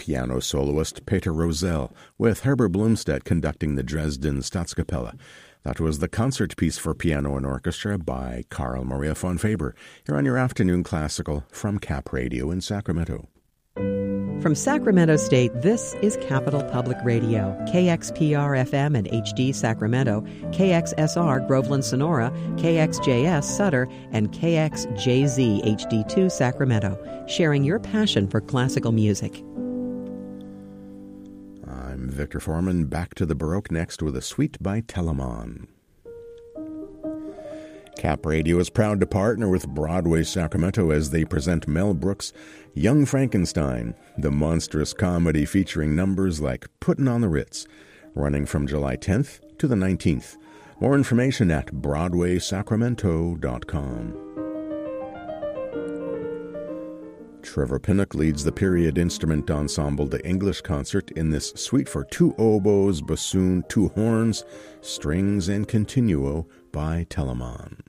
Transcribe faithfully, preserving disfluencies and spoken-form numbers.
piano soloist Peter Rosell, with Herbert Blumstedt conducting the Dresden Staatskapelle. That was the concert piece for piano and orchestra by Carl Maria von Faber, here on your afternoon classical from Cap Radio in Sacramento. From Sacramento State, this is Capital Public Radio, K X P R F M and H D Sacramento, K X S R Groveland Sonora, K X J S Sutter, and K X J Z H D two Sacramento, sharing your passion for classical music. I'm Victor Foreman, back to the Baroque next with a suite by Telemann. Cap Radio is proud to partner with Broadway Sacramento as they present Mel Brooks' Young Frankenstein, the monstrous comedy featuring numbers like Puttin' on the Ritz, running from July tenth to the nineteenth. More information at broadway sacramento dot com. Trevor Pinnock leads the period instrument ensemble The English Concert in this suite for two oboes, bassoon, two horns, strings, and continuo by Telemann.